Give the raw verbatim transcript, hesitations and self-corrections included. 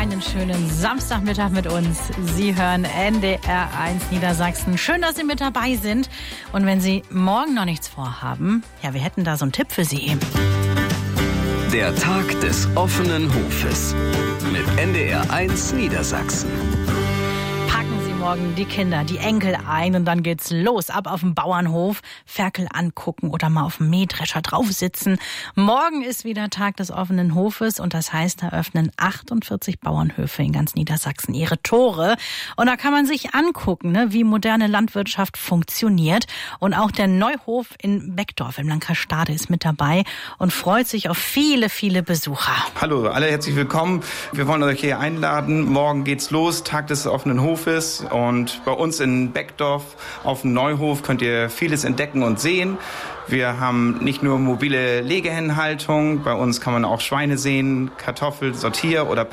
einen schönen Samstagmittag mit uns. Sie hören N D R eins Niedersachsen. Schön, dass Sie mit dabei sind. Und wenn Sie morgen noch nichts vorhaben, ja, wir hätten da so einen Tipp für Sie. Der Tag des offenen Hofes mit N D R eins Niedersachsen. Packen Sie morgen die Kinder, die Enkel ein und dann geht's los. Ab auf den Bauernhof, Ferkel angucken oder mal auf dem Mähdrescher drauf sitzen. Morgen ist wieder Tag des offenen Hofes und das heißt, da öffnen achtundvierzig Bauernhöfe in ganz Niedersachsen ihre Tore. Und da kann man sich angucken, ne, wie moderne Landwirtschaft funktioniert. Und auch der Neuhof in Beckdorf im Landkreis Stade ist mit dabei und freut sich auf viele, viele Besucher. Hallo, alle herzlich willkommen. Wir wollen euch hier einladen. Morgen geht's los, Tag des offenen Hofes. Und bei uns in Beckdorf auf dem Neuhof könnt ihr vieles entdecken und sehen. Wir haben nicht nur mobile Legehennenhaltung, bei uns kann man auch Schweine sehen, Kartoffel, Sortier- oder